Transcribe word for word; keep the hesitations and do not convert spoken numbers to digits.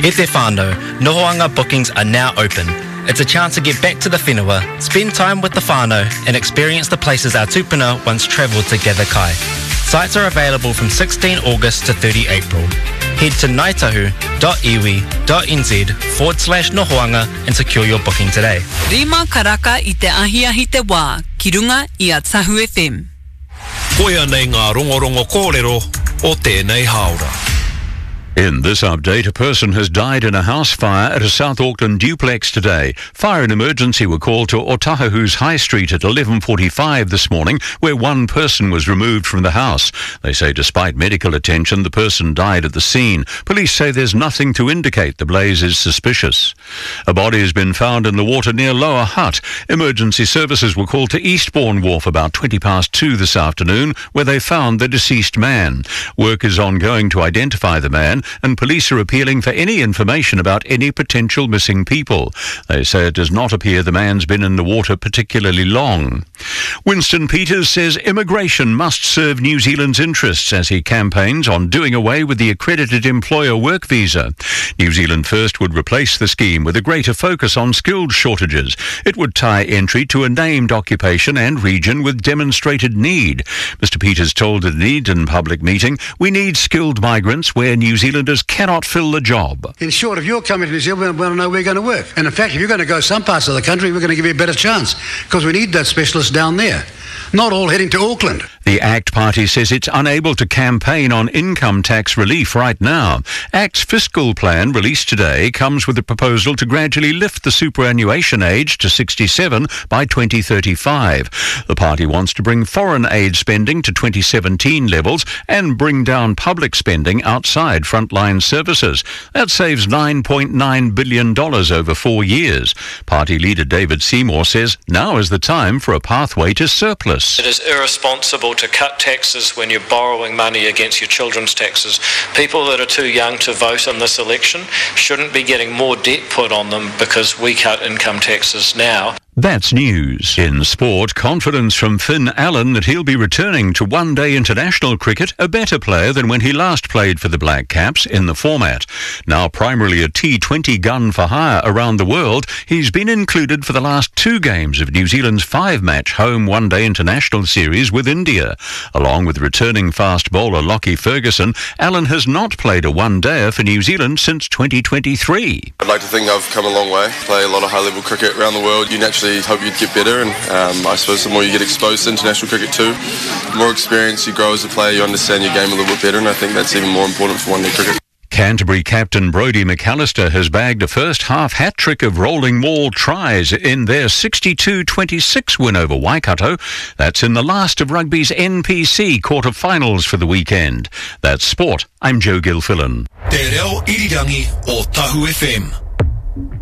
E te whānau, Nohoanga bookings are now open. It's a chance to get back to the whenua, spend time with the whānau and experience the places our tupuna once travelled to gather kai. Sites are available from sixteenth August to thirtieth April. Head to ngaitahu.iwi.nz forward slash Nohoanga and secure your booking today. Rima karaka I te ahiahi te wā, ki runga I a Tahu F M. Koia nei ngā rongorongo kōrero o tēnei haora. In this update, a person has died in a house fire at a South Auckland duplex today. Fire and emergency were called to Otahu's High Street at eleven forty-five this morning, where one person was removed from the house. They say despite medical attention, the person died at the scene. Police say there's nothing to indicate the blaze is suspicious. A body has been found in the water near Lower Hutt. Emergency services were called to Eastbourne Wharf about twenty past two this afternoon, where they found the deceased man. Work is ongoing to identify the man, and police are appealing for any information about any potential missing people. They say it does not appear the man's been in the water particularly long. Winston Peters says immigration must serve New Zealand's interests as he campaigns on doing away with the accredited employer work visa. New Zealand First would replace the scheme with a greater focus on skilled shortages. It would tie entry to a named occupation and region with demonstrated need. Mister Peters told the Dunedin public meeting, "We need skilled migrants where New Zealanders cannot fill the job." In short, if you're coming to New Zealand, we want to know where you're going to work. And in fact, if you're going to go some parts of the country, we're going to give you a better chance because we need that specialist down there. Not all heading to Auckland. The ACT Party says it's unable to campaign on income tax relief right now. ACT's fiscal plan released today comes with a proposal to gradually lift the superannuation age to sixty-seven by twenty thirty-five. The party wants to bring foreign aid spending to twenty seventeen levels and bring down public spending outside frontline services. That saves nine point nine billion dollars over four years. Party leader David Seymour says now is the time for a pathway to surplus. It is irresponsible to cut taxes when you're borrowing money against your children's taxes. People that are too young to vote in this election shouldn't be getting more debt put on them because we cut income taxes now. That's news. In sport, confidence from Finn Allen that he'll be returning to one-day international cricket a better player than when he last played for the Black Caps in the format. Now primarily a T twenty gun for hire around the world, he's been included for the last two games of New Zealand's five-match home one-day international series with India. Along with returning fast bowler Lockie Ferguson, Allen has not played a one-dayer for New Zealand since twenty twenty-three. I'd like to think I've come a long way. Play a lot of high-level cricket around the world. You naturally hope you'd get better, and um, I suppose the more you get exposed to international cricket too, the more experience you grow as a player, you understand your game a little bit better, and I think that's even more important for one-day cricket. Canterbury captain Brodie McAllister has bagged a first-half hat-trick of rolling maul tries in their sixty-two twenty-six win over Waikato. That's in the last of rugby's N P C quarter-finals for the weekend. That's sport. I'm Joe Gilfillan. Te reo irirangi o Tahu F M.